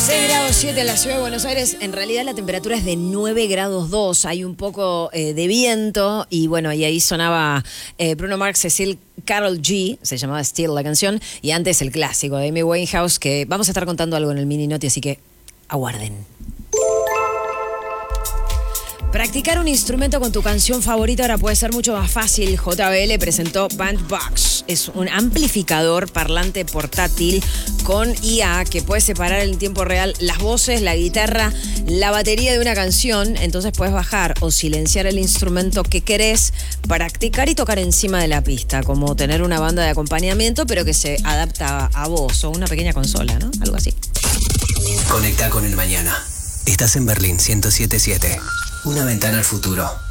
6 grados 7 en la ciudad de Buenos Aires. En realidad la temperatura es de 9 grados 2. Hay un poco de viento y bueno, y ahí sonaba Bruno Mars, Cecil, Karol G, se llamaba Still la canción, y antes el clásico de Amy Winehouse, que vamos a estar contando algo en el mini noti, así que aguarden. Practicar un instrumento con tu canción favorita ahora puede ser mucho más fácil. JBL presentó Bandbox. Es un amplificador parlante portátil con IA que puede separar en tiempo real las voces, la guitarra, la batería de una canción. Entonces puedes bajar o silenciar el instrumento que querés, practicar y tocar encima de la pista, como tener una banda de acompañamiento, pero que se adapta a vos, o una pequeña consola, ¿no? Algo así. Conecta con el mañana. Estás en Berlín 107.7. Una ventana al futuro.